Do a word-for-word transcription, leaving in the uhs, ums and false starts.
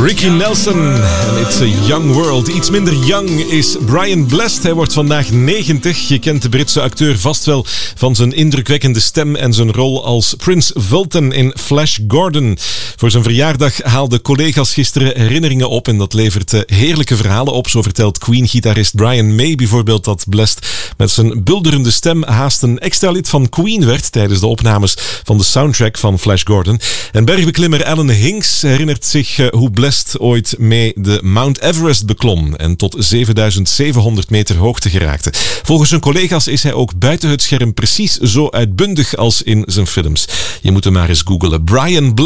Ricky Nelson en It's a Young World. Iets minder young is Brian Blessed. Hij wordt vandaag negentig. Je kent de Britse acteur vast wel van zijn indrukwekkende stem en zijn rol als Prins Fulton in Flash Gordon. Voor zijn verjaardag haalden collega's gisteren herinneringen op en dat levert heerlijke verhalen op. Zo vertelt Queen-gitarist Brian May bijvoorbeeld dat Blessed met zijn bulderende stem haast een extra lid van Queen werd tijdens de opnames van de soundtrack van Flash Gordon. En bergbeklimmer Alan Hinks herinnert zich hoe Blessed ooit mee de Mount Everest beklom en tot zevenduizend zevenhonderd meter hoogte geraakte. Volgens zijn collega's is hij ook buiten het scherm precies zo uitbundig als in zijn films. Je moet hem maar eens googlen. Brian Blessed.